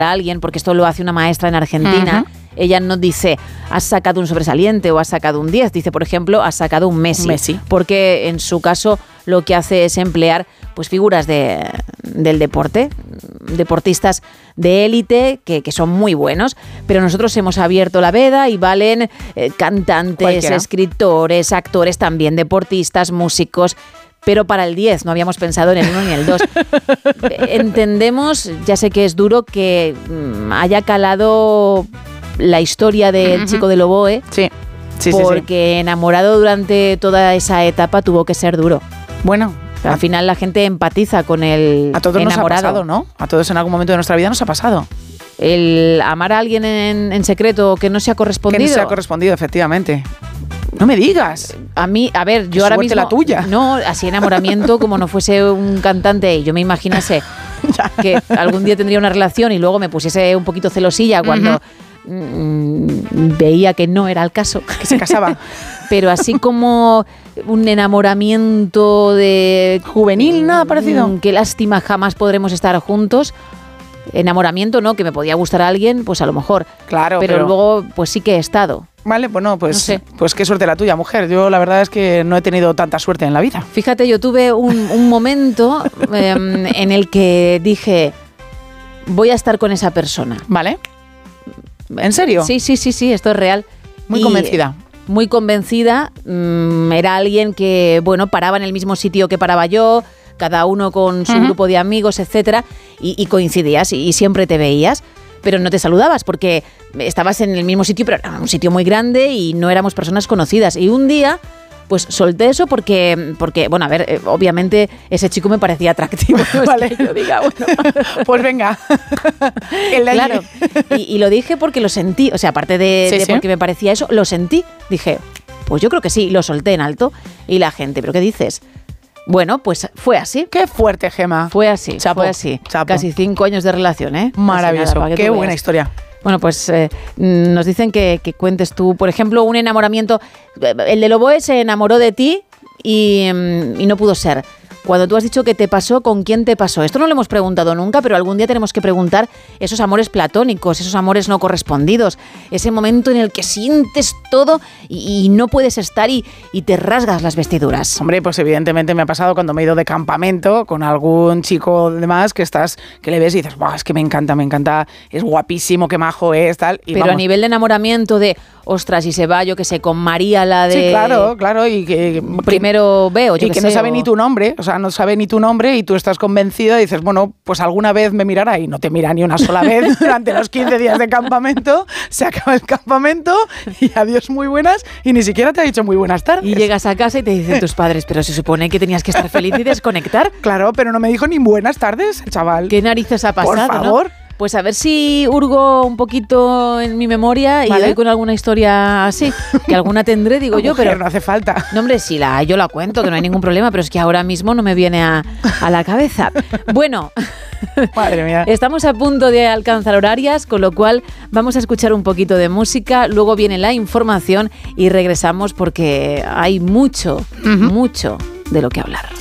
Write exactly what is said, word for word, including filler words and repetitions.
a alguien, porque esto lo hace una maestra en Argentina, uh-huh. ella no dice, has sacado un sobresaliente o has sacado un diez, dice, por ejemplo, has sacado un Messi, Messi. Porque en su caso lo que hace es emplear pues figuras de, del deporte, deportistas de élite que, que son muy buenos, pero nosotros hemos abierto la veda y valen eh, cantantes, Cualquiera. escritores, actores, también deportistas, músicos. Pero para el diez no habíamos pensado en el uno ni el dos. Entendemos, ya sé que es duro, que mmm, haya calado la historia del uh-huh. chico del oboe, sí. Sí, porque sí, sí. enamorado durante toda esa etapa tuvo que ser duro. Bueno, al final la gente empatiza con el a todos enamorado. Nos ha pasado, ¿no? A todos en algún momento de nuestra vida nos ha pasado. El amar a alguien en, en secreto que no se ha correspondido. Que no se ha correspondido, efectivamente. No me digas. A mí, a ver, yo Qué ahora mismo... la tuya. No, así enamoramiento, como no fuese un cantante y yo me imaginase que algún día tendría una relación y luego me pusiese un poquito celosilla cuando uh-huh. mmm, veía que no era el caso. Que se casaba. Pero así como un enamoramiento de... Juvenil, nada parecido. Qué lástima, jamás podremos estar juntos. Enamoramiento, ¿no? Que me podía gustar a alguien, pues a lo mejor. Claro, pero, pero luego, pues sí que he estado. Vale, pues no, pues, no sé. pues qué suerte la tuya, mujer. Yo la verdad es que no he tenido tanta suerte en la vida. Fíjate, yo tuve un, un momento eh, en el que dije, voy a estar con esa persona. ¿Vale? ¿En serio? Sí, sí, sí, sí, esto es real. Muy y, convencida. Muy convencida. Mmm, era alguien que, bueno, paraba en el mismo sitio que paraba yo, cada uno con su uh-huh. grupo de amigos, etcétera, y, y coincidías y, y siempre te veías, pero no te saludabas porque estabas en el mismo sitio, pero era un sitio muy grande y no éramos personas conocidas. Y un día, pues solté eso porque, porque bueno, a ver, eh, obviamente ese chico me parecía atractivo. No vale. es que yo diga, bueno. Pues venga. Claro, y, y lo dije porque lo sentí, o sea, aparte de, sí, de sí. porque me parecía eso, lo sentí. Dije, pues yo creo que sí, lo solté en alto y la gente, ¿pero qué dices? Bueno, pues fue así. Qué fuerte, Gema. Fue así, Chapo, fue así. chapo. Casi cinco años de relación, ¿eh? Maravilloso, nada, qué buena historia. Bueno, pues eh, nos dicen que, que cuentes tú, por ejemplo, un enamoramiento. El del oboe se enamoró de ti y, y no pudo ser. Cuando tú has dicho que te pasó, ¿con quién te pasó? Esto no lo hemos preguntado nunca, pero algún día tenemos que preguntar esos amores platónicos, esos amores no correspondidos, ese momento en el que sientes todo y, y no puedes estar y, y te rasgas las vestiduras. Hombre, pues evidentemente me ha pasado cuando me he ido de campamento con algún chico de más que estás, que le ves y dices, ¡buah, es que me encanta, me encanta, es guapísimo, qué majo es, tal! Y pero vamos. A nivel de enamoramiento de, ostras, y se va, yo que sé, con María, la de... Sí, claro, claro, y que... Primero veo, yo y que, que sé, no sabe o... ni tu nombre, o sea, no sabe ni tu nombre y tú estás convencida y dices, bueno, pues alguna vez me mirará y no te mira ni una sola vez durante los quince días de campamento, se acaba el campamento y adiós, muy buenas, y ni siquiera te ha dicho muy buenas tardes. Y llegas a casa y te dicen tus padres, pero se supone que tenías que estar feliz y desconectar. Claro, pero no me dijo ni buenas tardes el chaval. ¿Qué narices ha pasado? Por favor. ¿No? Pues a ver si hurgo un poquito en mi memoria y ¿Vale? doy con alguna historia así, que alguna tendré, digo yo, mujer, pero no hace falta. No, hombre, si la yo la cuento, que no hay ningún problema, pero es que ahora mismo no me viene a, a la cabeza. Bueno, madre mía. Estamos a punto de alcanzar horarias, con lo cual vamos a escuchar un poquito de música, luego viene la información y regresamos porque hay mucho, uh-huh. mucho de lo que hablar.